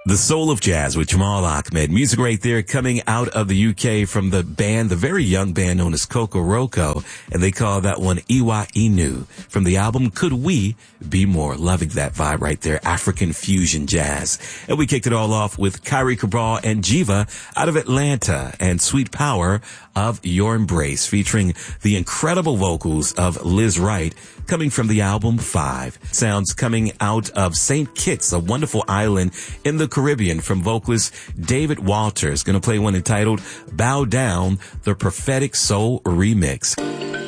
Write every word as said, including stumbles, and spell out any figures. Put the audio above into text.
The Soul of Jazz with Jamal Ahmed. Music right there coming out of the U K from the band, the very young band known as Kokoroko, and they call that one Iwa Inu from the album Could We Be More? Loving that vibe right there, African fusion jazz. And we kicked it all off with Kyrie Cabral and Jiva out of Atlanta and Sweet Power of Your Embrace, featuring the incredible vocals of Liz Wright, coming from the album Five. Sounds coming out of Saint Kitts, a wonderful island in the Caribbean, from vocalist David Walters. Gonna play one entitled Bow Down, the Prophetic Soul Remix.